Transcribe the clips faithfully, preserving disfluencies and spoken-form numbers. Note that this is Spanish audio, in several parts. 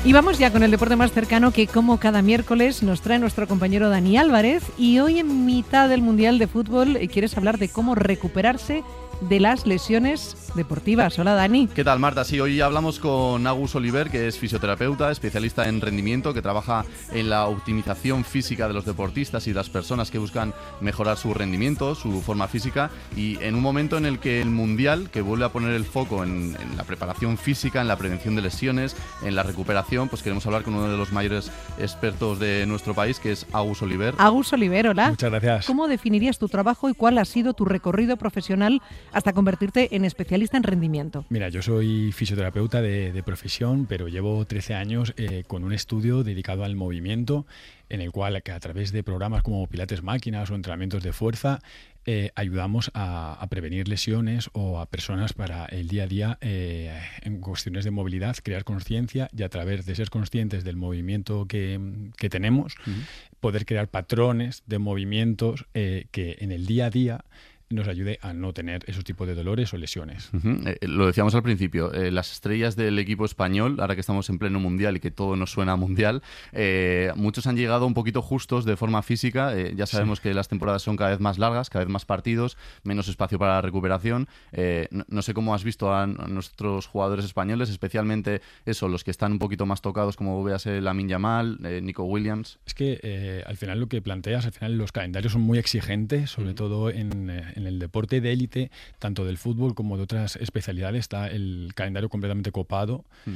Y vamos ya con el deporte más cercano que, como cada miércoles, nos trae nuestro compañero Dani Álvarez. Y hoy, en mitad del Mundial de Fútbol, quieres hablar de cómo recuperarse de las lesiones deportivas. Hola, Dani. ¿Qué tal, Marta? Sí, hoy hablamos con Agus Oliver, que es fisioterapeuta, especialista en rendimiento, que trabaja en la optimización física de los deportistas y de las personas que buscan mejorar su rendimiento, su forma física, y en un momento en el que el Mundial, que vuelve a poner el foco en, en la preparación física, en la prevención de lesiones, en la recuperación, pues queremos hablar con uno de los mayores expertos de nuestro país, que es Agus Oliver. Agus Oliver, hola. Muchas gracias. ¿Cómo definirías tu trabajo y cuál ha sido tu recorrido profesional hasta convertirte en especialista en rendimiento? Mira, yo soy fisioterapeuta de, de profesión, pero llevo trece años eh, con un estudio dedicado al movimiento, en el cual que a través de programas como Pilates Máquinas o entrenamientos de fuerza eh, ayudamos a, a prevenir lesiones o a personas para el día a día eh, en cuestiones de movilidad, crear conciencia y a través de ser conscientes del movimiento que, que tenemos, uh-huh. poder crear patrones de movimientos eh, que en el día a día nos ayude a no tener esos tipos de dolores o lesiones. Uh-huh. Eh, lo decíamos al principio, eh, las estrellas del equipo español, ahora que estamos en pleno mundial y que todo nos suena a mundial, eh, muchos han llegado un poquito justos de forma física. Eh, ya sabemos sí. que las temporadas son cada vez más largas, cada vez más partidos, menos espacio para la recuperación. Eh, no, no sé cómo has visto a, a nuestros jugadores españoles, especialmente eso, los que están un poquito más tocados, como veas Lamine Yamal, eh, Nico Williams. Es que eh, al final lo que planteas, al final los calendarios son muy exigentes, sobre uh-huh. todo en... Eh, en el deporte de élite, tanto del fútbol como de otras especialidades, está el calendario completamente copado mm.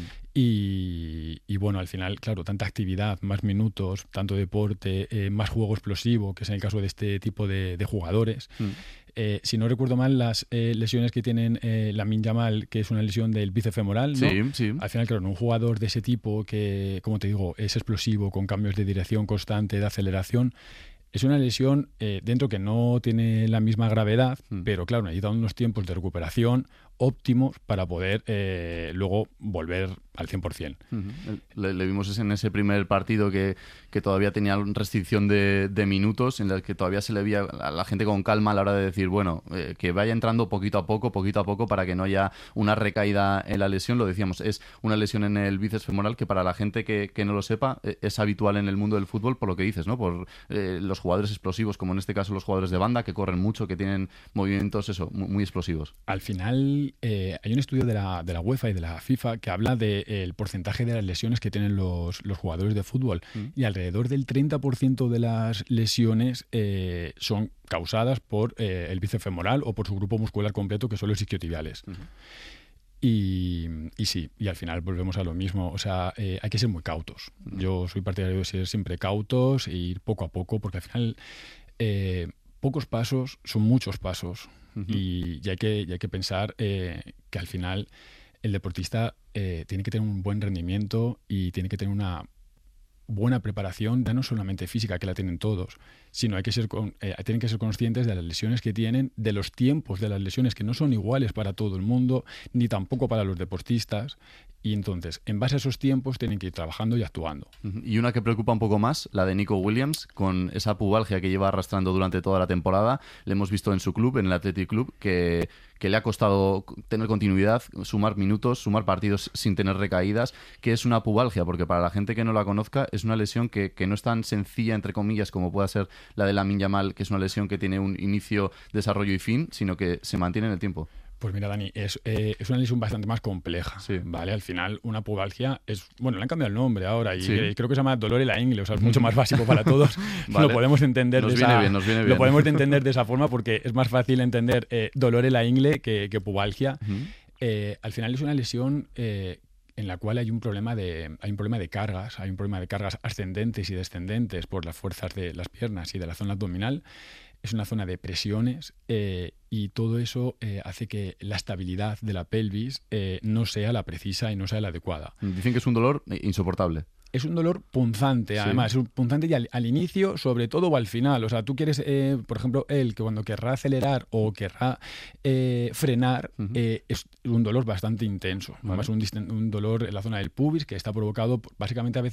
y, y bueno, al final, claro, tanta actividad, más minutos, tanto deporte, eh, más juego explosivo, que es en el caso de este tipo de, de jugadores. Mm. Eh, si no recuerdo mal, las eh, lesiones que tienen eh, Lamine Yamal, que es una lesión del bíceps femoral, ¿no? Sí, sí. Al final, claro, un jugador de ese tipo que, como te digo, es explosivo, con cambios de dirección constante, de aceleración, es una lesión eh, dentro que no tiene la misma gravedad, mm. pero claro, necesita unos tiempos de recuperación óptimos para poder eh, luego volver al cien por ciento. Uh-huh. Le, le vimos en ese primer partido que, que todavía tenía restricción de, de minutos, en el que todavía se le veía a la gente con calma a la hora de decir, bueno, eh, que vaya entrando poquito a poco, poquito a poco, para que no haya una recaída en la lesión. Lo decíamos, es una lesión en el bíceps femoral que para la gente que, que no lo sepa eh, es habitual en el mundo del fútbol, por lo que dices, ¿no? Por eh, los jugadores explosivos, como en este caso los jugadores de banda, que corren mucho, que tienen movimientos, eso, muy, muy explosivos. Al final, Eh, hay un estudio de la, de la UEFA y de la FIFA que habla del de, porcentaje de las lesiones que tienen los, los jugadores de fútbol mm. y alrededor del treinta por ciento de las lesiones eh, son causadas por eh, el bíceps femoral o por su grupo muscular completo, que son los isquiotibiales. Mm. Y, y sí, y al final volvemos a lo mismo, o sea, eh, hay que ser muy cautos. Mm. Yo soy partidario de ser siempre cautos e ir poco a poco, porque al final eh, pocos pasos son muchos pasos. Uh-huh. Y, y, hay que, y hay que pensar eh, que al final el deportista eh, tiene que tener un buen rendimiento y tiene que tener una buena preparación, ya no solamente física, que la tienen todos, sino hay que ser con, eh, tienen que ser conscientes de las lesiones que tienen, de los tiempos de las lesiones, que no son iguales para todo el mundo, ni tampoco para los deportistas. Y entonces, en base a esos tiempos, tienen que ir trabajando y actuando. Y una que preocupa un poco más, la de Nico Williams, con esa pubalgia que lleva arrastrando durante toda la temporada. Le hemos visto en su club, en el Athletic Club, que, que le ha costado tener continuidad, sumar minutos, sumar partidos sin tener recaídas. ¿Qué es una pubalgia? Porque para la gente que no la conozca, es una lesión que, que no es tan sencilla, entre comillas, como pueda ser la de Lamine Yamal, que es una lesión que tiene un inicio, desarrollo y fin, sino que se mantiene en el tiempo. Pues mira, Dani, es, eh, es una lesión bastante más compleja, sí. ¿vale? Al final, una pubalgia es... Bueno, le han cambiado el nombre ahora y sí. eh, creo que se llama dolor en la ingle, o sea, es mucho más básico para todos. Vale. Lo podemos entender nos de viene esa... bien, nos viene bien. Lo podemos entender de esa forma porque es más fácil entender eh, dolor en la ingle que, que pubalgia. Uh-huh. Eh, al final es una lesión... Eh, en la cual hay un problema de hay un problema de cargas, hay un problema de cargas ascendentes y descendentes por las fuerzas de las piernas y de la zona abdominal. Es una zona de presiones eh, y todo eso eh, hace que la estabilidad de la pelvis eh, no sea la precisa y no sea la adecuada. Dicen que es un dolor insoportable. Es un dolor punzante, además, sí. es un punzante y al, al inicio, sobre todo, o al final. O sea, tú quieres, eh, por ejemplo, él, que cuando querrá acelerar o querrá eh, frenar, uh-huh. eh, es un dolor bastante intenso. Vale. Además, un, un dolor en la zona del pubis que está provocado, básicamente, a veces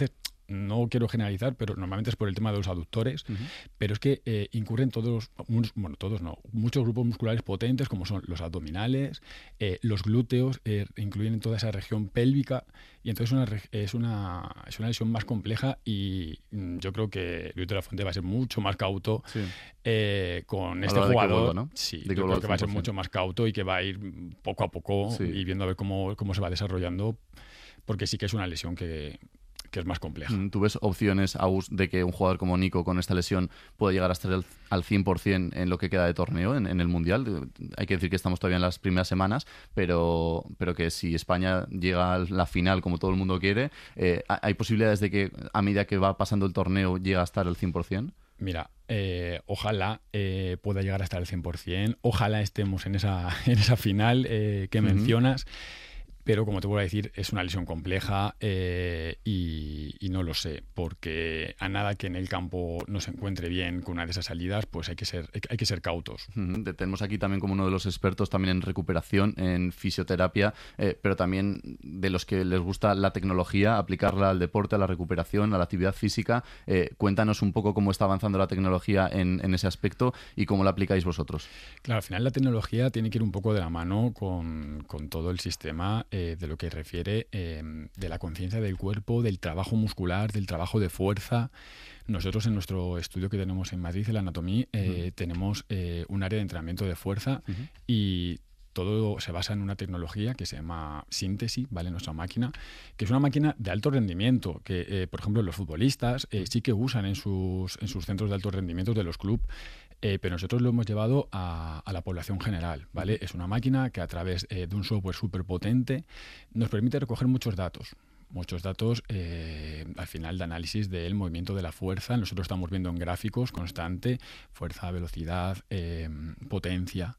no quiero generalizar, pero normalmente es por el tema de los aductores, uh-huh. pero es que eh, incurren todos, bueno, todos no, muchos grupos musculares potentes como son los abdominales, eh, los glúteos, eh, incluyen toda esa región pélvica, y entonces una, es, una, es una lesión más compleja y yo creo que Luis de la Fuente va a ser mucho más cauto sí. eh, con este jugador. Vuelva, ¿no? Sí, yo creo que va a ser mucho más cauto y que va a ir poco a poco sí. y viendo a ver cómo, cómo se va desarrollando, porque sí que es una lesión que... que es más compleja. ¿Tú ves opciones, Agus, de que un jugador como Nico con esta lesión pueda llegar a estar el, al cien por ciento en lo que queda de torneo, en, en el Mundial? Hay que decir que estamos todavía en las primeras semanas, pero, pero que si España llega a la final como todo el mundo quiere, eh, ¿hay posibilidades de que a medida que va pasando el torneo llegue a estar al cien por ciento? Mira, eh, ojalá eh, pueda llegar a estar al cien por ciento, ojalá estemos en esa, en esa final eh, que uh-huh. mencionas. Pero, como te voy a decir, es una lesión compleja eh, y, y no lo sé, porque a nada que en el campo no se encuentre bien con una de esas salidas, pues hay que ser, hay que ser cautos. Uh-huh. Te tenemos aquí también como uno de los expertos también en recuperación, en fisioterapia, eh, pero también de los que les gusta la tecnología, aplicarla al deporte, a la recuperación, a la actividad física. Eh, cuéntanos un poco cómo está avanzando la tecnología en, en ese aspecto y cómo la aplicáis vosotros. Claro, al final la tecnología tiene que ir un poco de la mano con, con todo el sistema Eh, de lo que refiere eh, de la conciencia del cuerpo, del trabajo muscular, del trabajo de fuerza. Nosotros en nuestro estudio que tenemos en Madrid, el Anatomía, eh, uh-huh. tenemos eh, un área de entrenamiento de fuerza uh-huh. y todo se basa en una tecnología que se llama Síntesis, ¿vale? Nuestra máquina, que es una máquina de alto rendimiento, que, eh, por ejemplo, los futbolistas eh, sí que usan en sus, en sus centros de alto rendimiento de los clubes, eh, pero nosotros lo hemos llevado a, a la población general, ¿vale? Es una máquina que a través eh, de un software súper potente nos permite recoger muchos datos. Muchos datos eh, al final de análisis del movimiento de la fuerza. Nosotros estamos viendo en gráficos constante fuerza, velocidad, eh, potencia.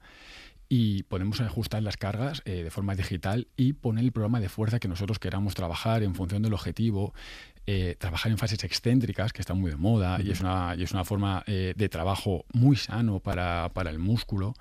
Y podemos ajustar las cargas eh, de forma digital y poner el programa de fuerza que nosotros queramos trabajar en función del objetivo, eh, trabajar en fases excéntricas, que están muy de moda, uh-huh. y, es una, y es una forma eh, de trabajo muy sano para, para el músculo.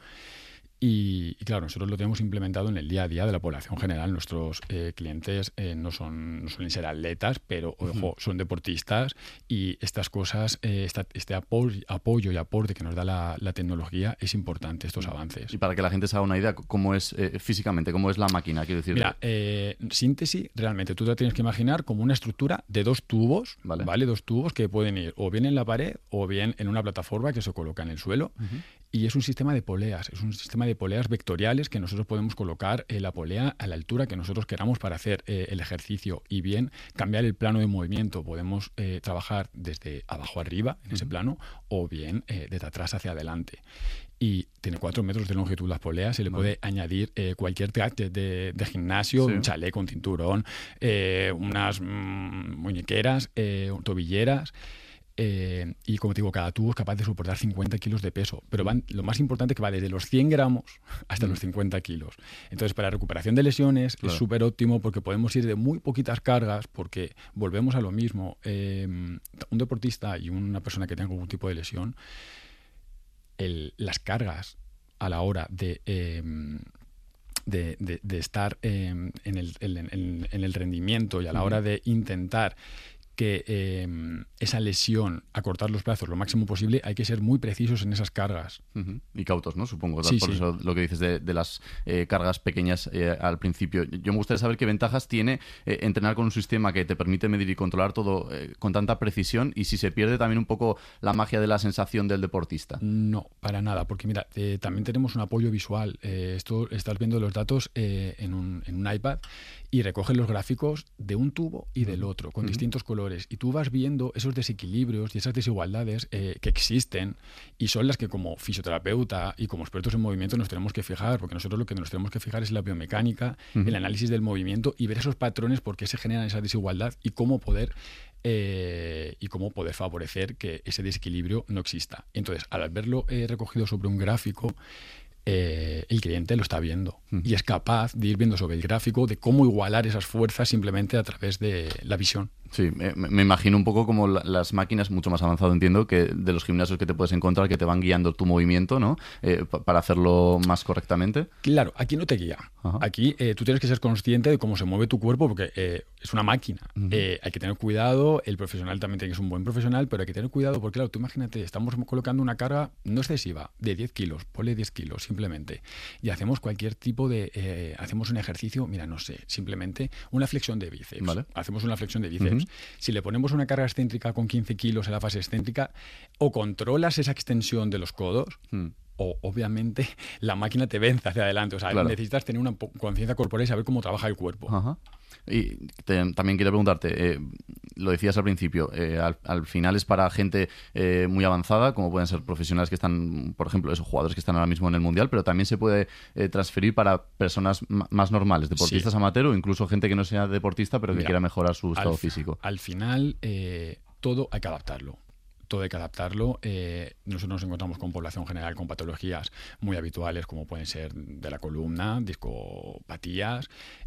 Y, y claro, nosotros lo tenemos implementado en el día a día de la población general. Nuestros eh, clientes eh, no son no suelen ser atletas, pero uh-huh. ojo, son deportistas y estas cosas, eh, esta, este apoyo, apoyo y aporte que nos da la, la tecnología es importante, estos uh-huh. avances. Y para que la gente se haga una idea, ¿cómo es eh, físicamente? ¿Cómo es la máquina? Quiero decir. Mira, eh, Síntesis, realmente tú te tienes que imaginar como una estructura de dos tubos, ¿vale? ¿vale? Dos tubos que pueden ir o bien en la pared o bien en una plataforma que se coloca en el suelo. Uh-huh. Y es un sistema de poleas, es un sistema de poleas vectoriales que nosotros podemos colocar eh, la polea a la altura que nosotros queramos para hacer eh, el ejercicio y bien cambiar el plano de movimiento. Podemos eh, trabajar desde abajo arriba en uh-huh. ese plano o bien eh, desde atrás hacia adelante. Y tiene cuatro metros de longitud las poleas, se le vale. puede añadir eh, cualquier gadget de, de gimnasio, sí. un chaleco, un cinturón, eh, unas mm, muñequeras, eh, tobilleras. Eh, y como te digo, cada tubo es capaz de soportar cincuenta kilos de peso, pero van, lo más importante es que va desde los cien gramos hasta mm. los cincuenta kilos. Entonces, para la recuperación de lesiones claro. es súper óptimo porque podemos ir de muy poquitas cargas, porque volvemos a lo mismo. Eh, un deportista y una persona que tenga algún tipo de lesión, el, las cargas a la hora de... Eh, De, de, de estar eh, en, el, en, en, en el rendimiento y a la hora de intentar que eh, esa lesión, acortar los plazos lo máximo posible, hay que ser muy precisos en esas cargas. Uh-huh. Y cautos, ¿no? Supongo. Sí, por sí. eso lo que dices de, de las eh, cargas pequeñas eh, al principio. Yo me gustaría saber qué ventajas tiene eh, entrenar con un sistema que te permite medir y controlar todo eh, con tanta precisión y si se pierde también un poco la magia de la sensación del deportista. No, para nada, porque mira, eh, también tenemos un apoyo visual. Eh, esto estás viendo los datos eh, en, un, en un iPad y recogen los gráficos de un tubo y del otro, con uh-huh. distintos colores. Y tú vas viendo esos desequilibrios y esas desigualdades eh, que existen y son las que como fisioterapeuta y como expertos en movimiento nos tenemos que fijar, porque nosotros lo que nos tenemos que fijar es la biomecánica, uh-huh. el análisis del movimiento y ver esos patrones, por qué se generan esa desigualdad y cómo poder eh, y cómo poder favorecer que ese desequilibrio no exista. Entonces, al verlo eh, recogido sobre un gráfico, Eh, el cliente lo está viendo mm. y es capaz de ir viendo sobre el gráfico de cómo igualar esas fuerzas simplemente a través de la visión Sí, me, me imagino un poco como la, las máquinas, mucho más avanzado entiendo, que de los gimnasios que te puedes encontrar, que te van guiando tu movimiento, ¿no? Eh, pa- para hacerlo más correctamente. Claro, aquí no te guía. Ajá. Aquí eh, tú tienes que ser consciente de cómo se mueve tu cuerpo, porque eh, es una máquina. Uh-huh. Eh, hay que tener cuidado, el profesional también tiene que ser un buen profesional, pero hay que tener cuidado porque, claro, tú imagínate, estamos colocando una carga no excesiva, de diez kilos, ponle diez kilos simplemente, y hacemos cualquier tipo de... Eh, hacemos un ejercicio, mira, no sé, simplemente una flexión de bíceps. Vale. Hacemos una flexión de bíceps. Uh-huh. Si le ponemos una carga excéntrica con quince kilos en la fase excéntrica, o controlas esa extensión de los codos, uh-huh. o obviamente la máquina te vence hacia adelante. O sea, claro. necesitas tener una conciencia corporal y saber cómo trabaja el cuerpo. Ajá. Y te, también quería preguntarte, eh, lo decías al principio, eh, al, al final es para gente eh, muy avanzada, como pueden ser profesionales que están, por ejemplo, esos jugadores que están ahora mismo en el Mundial, pero también se puede eh, transferir para personas m- más normales, deportistas sí. amateur o incluso gente que no sea deportista, pero que Mira, quiera mejorar su estado al, físico. Al final, eh, todo hay que adaptarlo. Todo hay que adaptarlo. Eh, nosotros nos encontramos con población general con patologías muy habituales, como pueden ser de la columna, discopatías,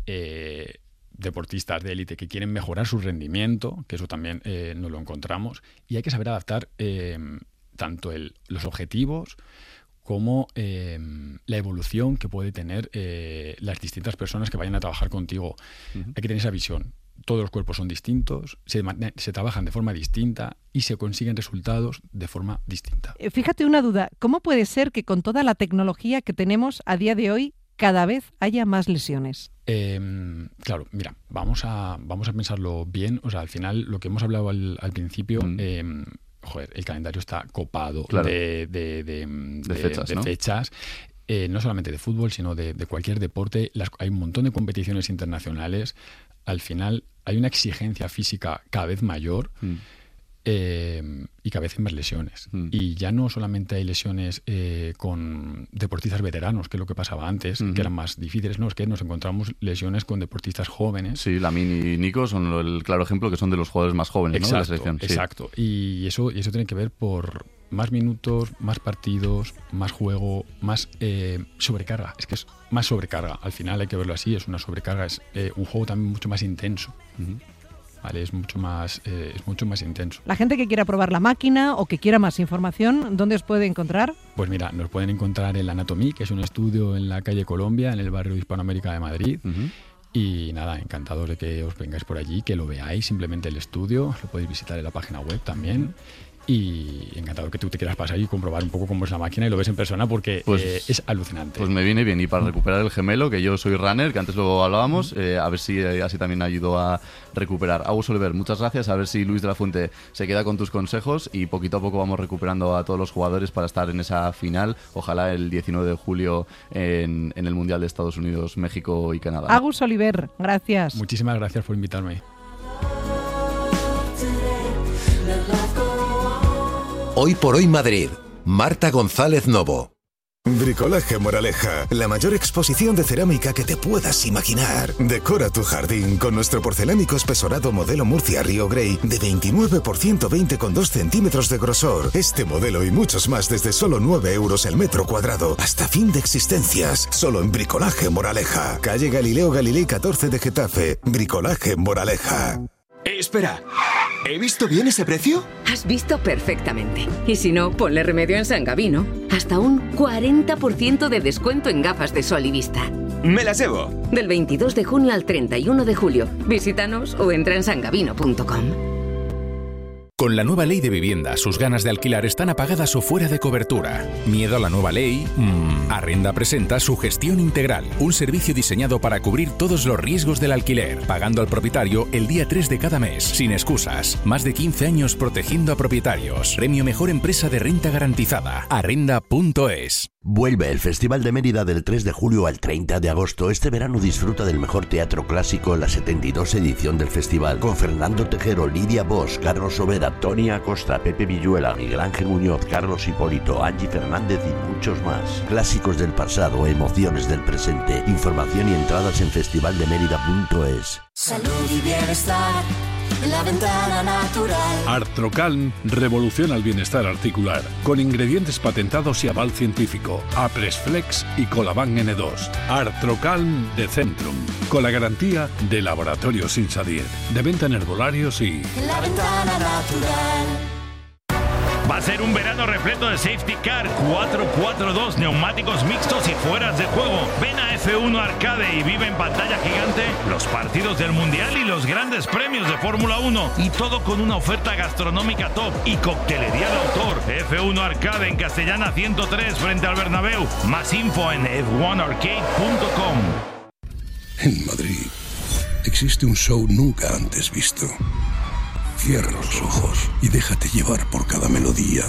eh, deportistas de élite que quieren mejorar su rendimiento, que eso también eh, nos lo encontramos, y hay que saber adaptar eh, tanto el, los objetivos como eh, la evolución que puede tener eh, las distintas personas que vayan a trabajar contigo. Uh-huh. Hay que tener esa visión. Todos los cuerpos son distintos, se, se trabajan de forma distinta y se consiguen resultados de forma distinta. Fíjate una duda, ¿cómo puede ser que con toda la tecnología que tenemos a día de hoy cada vez haya más lesiones? Eh, claro, mira, vamos a, vamos a pensarlo bien. O sea, al final, lo que hemos hablado al, al principio... Mm. Eh, joder, el calendario está copado claro. de, de, de, de, de fechas, de ¿no? fechas. Eh, no solamente de fútbol, sino de, de cualquier deporte. Las, hay un montón de competiciones internacionales. Al final hay una exigencia física cada vez mayor. Mm. Eh, y cada vez hay más lesiones. Mm. Y ya no solamente hay lesiones eh, con deportistas veteranos, que es lo que pasaba antes, mm-hmm. que eran más difíciles, no, es que nos encontramos lesiones con deportistas jóvenes. Sí, Lamine y Nico son el claro ejemplo que son de los jugadores más jóvenes, exacto, ¿no? De la selección. Sí. Exacto. Y eso, y eso tiene que ver por más minutos, más partidos, más juego, más eh, sobrecarga. Es que es más sobrecarga. Al final hay que verlo así, es una sobrecarga, es eh, un juego también mucho más intenso. Mm-hmm. Vale, es mucho más eh, es mucho más intenso. La gente que quiera probar la máquina o que quiera más información, ¿dónde os puede encontrar? Pues mira, nos pueden encontrar en la Anatomía, que es un estudio en la calle Colombia, en el barrio de Hispanoamérica de Madrid. Uh-huh. Y nada, encantados de que os vengáis por allí, que lo veáis, simplemente el estudio, lo podéis visitar en la página web también. Uh-huh. Y encantado que tú te quieras pasar y comprobar un poco cómo es la máquina y lo ves en persona porque pues, eh, es alucinante. Pues me viene bien. Y para recuperar el gemelo, que yo soy runner, que antes luego hablábamos, eh, a ver si eh, así también ayudo a recuperar. Agus Oliver, muchas gracias. A ver si Luis de la Fuente se queda con tus consejos y poquito a poco vamos recuperando a todos los jugadores para estar en esa final. Ojalá el diecinueve de julio en, en el Mundial de Estados Unidos, México y Canadá. Agus Oliver, gracias. Muchísimas gracias por invitarme. Hoy por hoy Madrid, Marta González Novo. Bricolaje Moraleja, la mayor exposición de cerámica que te puedas imaginar. Decora tu jardín con nuestro porcelánico espesorado modelo Murcia Río Grey de veintinueve por ciento veinte con dos centímetros de grosor. Este modelo y muchos más desde solo nueve euros el metro cuadrado. Hasta fin de existencias. Solo en Bricolaje Moraleja. Calle Galileo Galilei catorce de Getafe. Bricolaje Moraleja. Eh, espera, ¿he visto bien ese precio? Has visto perfectamente. Y si no, ponle remedio en San Gabino. Hasta un cuarenta por ciento de descuento en gafas de sol y vista. ¡Me las llevo! Del veintidós de junio al treinta y uno de julio. Visítanos o entra en sangabino punto com. Con la nueva ley de vivienda, sus ganas de alquilar están apagadas o fuera de cobertura. ¿Miedo a la nueva ley? Mm. Arrenda presenta su gestión integral, un servicio diseñado para cubrir todos los riesgos del alquiler, pagando al propietario el día tres de cada mes, sin excusas. Más de quince años protegiendo a propietarios. Premio Mejor Empresa de Renta Garantizada. Arrenda punto es. Vuelve el Festival de Mérida del tres de julio al treinta de agosto. Este verano disfruta del mejor teatro clásico en la setenta y dos edición del festival, con Fernando Tejero, Lidia Bosch, Carlos Sobera, Tony Acosta, Pepe Villuela, Miguel Ángel Muñoz, Carlos Hipólito, Angie Fernández y muchos más. Clásicos del pasado, emociones del presente. Información y entradas en festival de mérida punto es. Salud y bienestar La Ventana Natural. Artrocalm revoluciona el bienestar articular con ingredientes patentados y aval científico. Apresflex y Colaban ene dos. Artrocalm de Centrum, con la garantía de Laboratorios Insadiet, de venta en herbolarios y... La Ventana Natural. Va a ser un verano repleto de safety car, cuatro cuatro dos, neumáticos mixtos y fueras de juego. Ven a F uno Arcade y vive en pantalla gigante los partidos del Mundial y los grandes premios de Fórmula uno. Y todo con una oferta gastronómica top y coctelería de autor. F uno Arcade en Castellana ciento tres frente al Bernabéu. Más info en F uno arcade punto com. En Madrid existe un show nunca antes visto. Cierra los ojos y déjate llevar por cada melodía,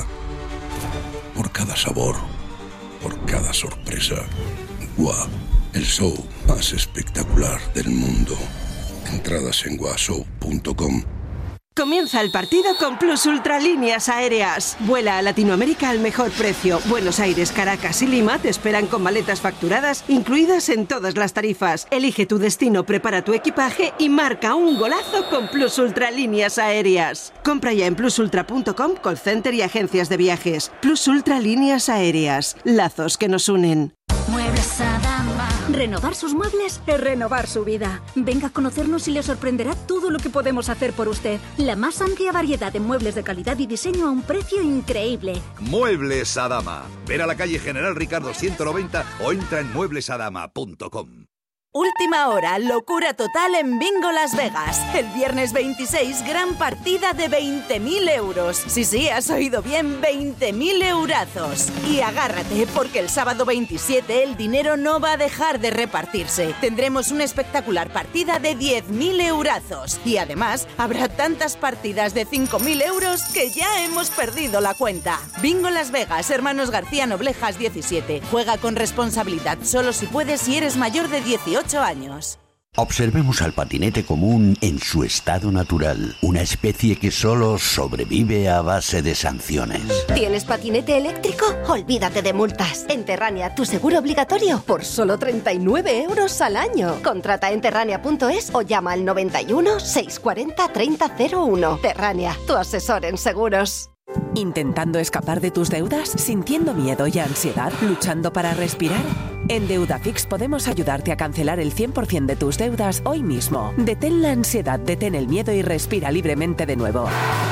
por cada sabor, por cada sorpresa. Gua, el show más espectacular del mundo. Entradas en gua show punto com. Comienza el partido con Plus Ultra Líneas Aéreas. Vuela a Latinoamérica al mejor precio. Buenos Aires, Caracas y Lima te esperan con maletas facturadas incluidas en todas las tarifas. Elige tu destino, prepara tu equipaje y marca un golazo con Plus Ultra Líneas Aéreas. Compra ya en plus ultra punto com, call center y agencias de viajes. Plus Ultra Líneas Aéreas. Lazos que nos unen. Muebles Adama. Renovar sus muebles es renovar su vida. Venga a conocernos y le sorprenderá todo lo que podemos hacer por usted. La más amplia variedad de muebles de calidad y diseño a un precio increíble. Muebles Adama. Ven a la calle General Ricardo ciento noventa o entra en muebles adama punto com. Última hora, locura total en Bingo Las Vegas. El viernes veintiséis, gran partida de veinte mil euros. Sí, sí, has oído bien, veinte mil eurazos. Y agárrate, porque el sábado veintisiete el dinero no va a dejar de repartirse. Tendremos una espectacular partida de diez mil eurazos. Y además, habrá tantas partidas de cinco mil euros que ya hemos perdido la cuenta. Bingo Las Vegas, Hermanos García Noblejas diecisiete. Juega con responsabilidad, solo si puedes si eres mayor de dieciocho años. Observemos al patinete común en su estado natural, una especie que solo sobrevive a base de sanciones. ¿Tienes patinete eléctrico? Olvídate de multas. En Terrania, tu seguro obligatorio por solo treinta y nueve euros al año. Contrata en terrania punto es o llama al noventa y uno, seiscientos cuarenta, treinta cero uno. Terrania, tu asesor en seguros. ¿Intentando escapar de tus deudas? ¿Sintiendo miedo y ansiedad? ¿Luchando para respirar? En Deudafix podemos ayudarte a cancelar el cien por ciento de tus deudas hoy mismo. Detén la ansiedad, detén el miedo y respira libremente de nuevo.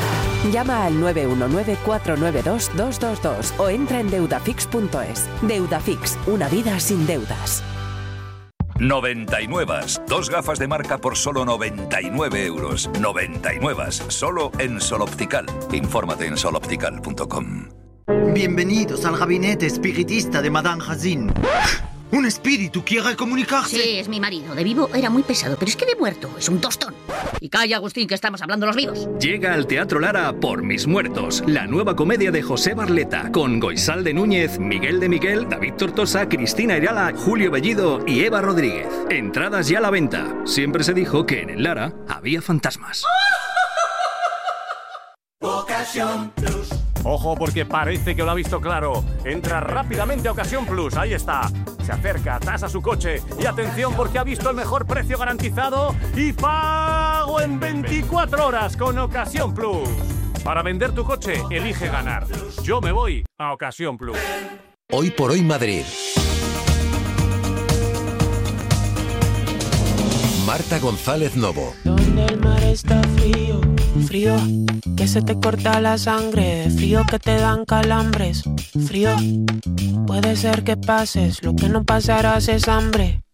Llama al nueve uno nueve, cuatro nueve dos, dos dos dos o entra en deudafix punto es. Deudafix, una vida sin deudas. noventa y nueve. Dos gafas de marca por solo noventa y nueve euros. noventa y nueve. Solo en Sol Optical. Infórmate en sol optical punto com. Bienvenidos al gabinete espiritista de Madame Hazin. Un espíritu quiere comunicarse. Sí, es mi marido. De vivo era muy pesado, pero es que de muerto es un tostón. Y calla, Agustín, que estamos hablando los vivos. Llega al Teatro Lara Por mis muertos, la nueva comedia de José Barleta, con Goisal de Núñez, Miguel de Miguel, David Tortosa, Cristina Irala, Julio Bellido y Eva Rodríguez. Entradas ya a la venta. Siempre se dijo que en el Lara había fantasmas. Ocasión Plus. Ojo, porque parece que lo ha visto claro. Entra rápidamente a Ocasión Plus, ahí está. Se acerca, tasa su coche y atención porque ha visto el mejor precio garantizado y pago en veinticuatro horas con Ocasión Plus. Para vender tu coche, elige ganar. Yo me voy a Ocasión Plus. Hoy por hoy Madrid. Marta González Novo. Donde el mar está frío, frío, que se te corta la sangre, frío que te dan calambres, frío, puede ser que pases, lo que no pasarás es hambre.